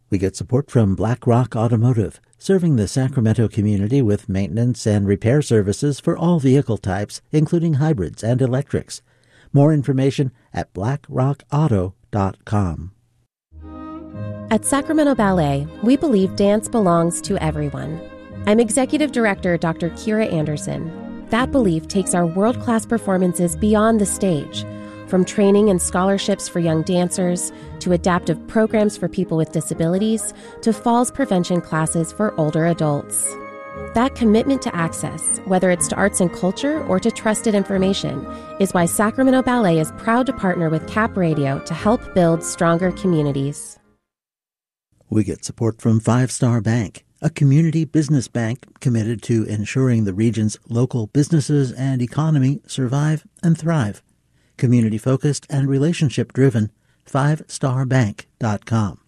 We get support from Black Rock Automotive, serving the Sacramento community with maintenance and repair services for all vehicle types, including hybrids and electrics. More information at blackrockauto.com. At Sacramento Ballet, we believe dance belongs to everyone. I'm Executive Director Dr. Kira Anderson. That belief takes our world-class performances beyond the stage, from training and scholarships for young dancers, to adaptive programs for people with disabilities, to falls prevention classes for older adults. That commitment to access, whether it's to arts and culture or to trusted information, is why Sacramento Ballet is proud to partner with Cap Radio to help build stronger communities. We get support from Five Star Bank, a community business bank committed to ensuring the region's local businesses and economy survive and thrive. Community-focused and relationship-driven, fivestarbank.com.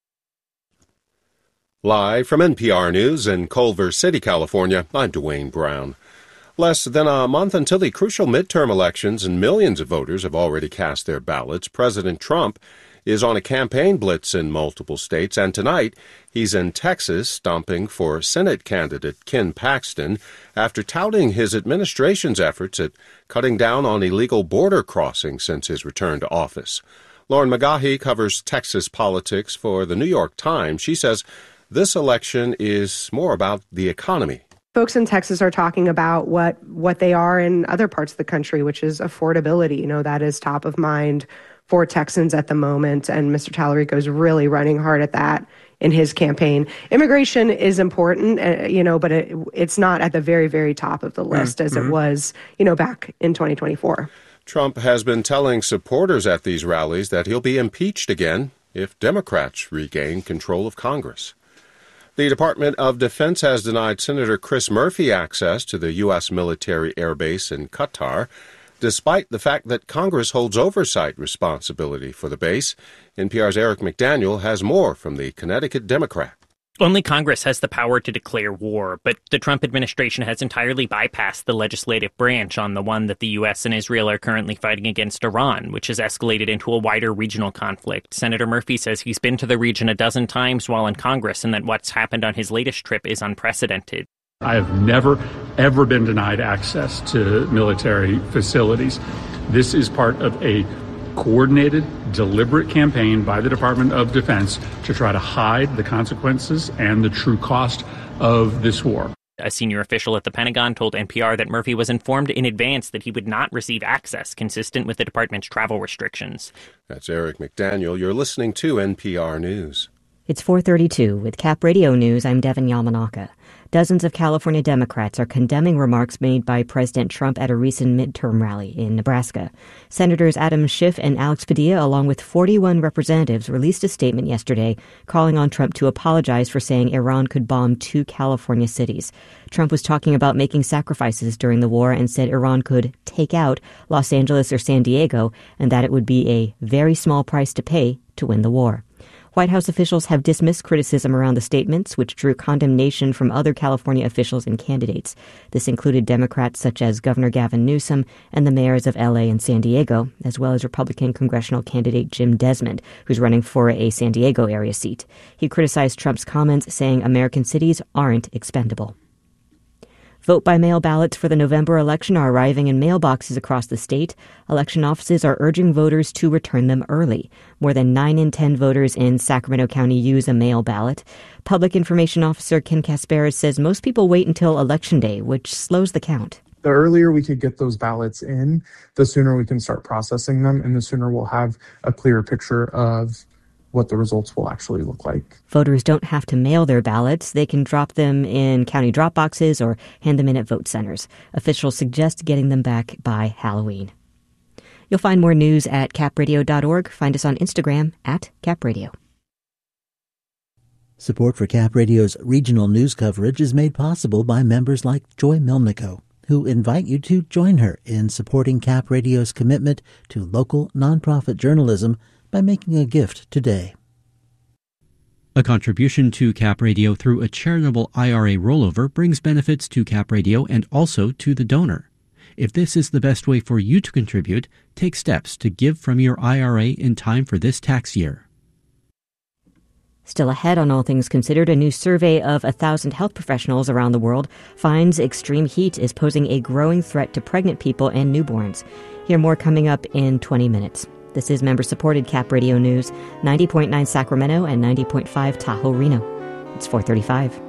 Live from NPR News in Culver City, California, I'm Dwayne Brown. Less than a month until the crucial midterm elections and millions of voters have already cast their ballots, President Trump is on a campaign blitz in multiple states, and tonight he's in Texas stomping for Senate candidate Ken Paxton after touting his administration's efforts at cutting down on illegal border crossings since his return to office. Lauren McGaughy covers Texas politics for the New York Times. She says this election is more about the economy. Folks in Texas are talking about what they are in other parts of the country, which is affordability. You know, that is top of mind for Texans at the moment, and Mr. Tallarico is really running hard at that in his campaign. Immigration is important, but it's not at the very, very top of the list as it was, back in 2024. Trump has been telling supporters at these rallies that he'll be impeached again if Democrats regain control of Congress. The Department of Defense has denied Senator Chris Murphy access to the U.S. military airbase in Qatar, despite the fact that Congress holds oversight responsibility for the base. NPR's Eric McDaniel has more from the Connecticut Democrat. Only Congress has the power to declare war, but the Trump administration has entirely bypassed the legislative branch on the one that the U.S. and Israel are currently fighting against Iran, which has escalated into a wider regional conflict. Senator Murphy says he's been to the region a dozen times while in Congress and that what's happened on his latest trip is unprecedented. I have never, ever been denied access to military facilities. This is part of a coordinated, deliberate campaign by the Department of Defense to try to hide the consequences and the true cost of this war. A senior official at the Pentagon told NPR that Murphy was informed in advance that he would not receive access consistent with the department's travel restrictions. That's Eric McDaniel. You're listening to NPR News. It's 4:32. With Cap Radio News, I'm Devin Yamanaka. Dozens of California Democrats are condemning remarks made by President Trump at a recent midterm rally in Nebraska. Senators Adam Schiff and Alex Padilla, along with 41 representatives, released a statement yesterday calling on Trump to apologize for saying Iran could bomb 2 California cities. Trump was talking about making sacrifices during the war and said Iran could take out Los Angeles or San Diego and that it would be a very small price to pay to win the war. White House officials have dismissed criticism around the statements, which drew condemnation from other California officials and candidates. This included Democrats such as Governor Gavin Newsom and the mayors of L.A. and San Diego, as well as Republican congressional candidate Jim Desmond, who's running for a San Diego area seat. He criticized Trump's comments, saying American cities aren't expendable. Vote-by-mail ballots for the November election are arriving in mailboxes across the state. Election offices are urging voters to return them early. More than 9 in 10 voters in Sacramento County use a mail ballot. Public Information Officer Ken Kasparis says most people wait until Election Day, which slows the count. The earlier we could get those ballots in, the sooner we can start processing them, and the sooner we'll have a clearer picture of what the results will actually look like. Voters don't have to mail their ballots. They can drop them in county drop boxes or hand them in at vote centers. Officials suggest getting them back by Halloween. You'll find more news at capradio.org. Find us on Instagram at capradio. Support for Cap Radio's regional news coverage is made possible by members like Joy Melnico, who invite you to join her in supporting Cap Radio's commitment to local nonprofit journalism by making a gift today. A contribution to Cap Radio through a charitable IRA rollover brings benefits to Cap Radio and also to the donor. If this is the best way for you to contribute, take steps to give from your IRA in time for this tax year. Still ahead on All Things Considered, a new survey of 1,000 health professionals around the world finds extreme heat is posing a growing threat to pregnant people and newborns. Hear more coming up in 20 minutes. This is member-supported Cap Radio News, 90.9 Sacramento and 90.5 Tahoe, Reno. It's 4:35.